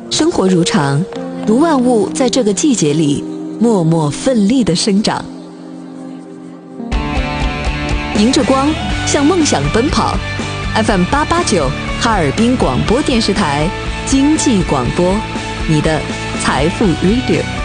生活如常，如万物在这个季节里默默奋力地生长。迎着光，向梦想奔跑。FM 889，哈尔滨广播电视台经济广播，你的财富 Radio。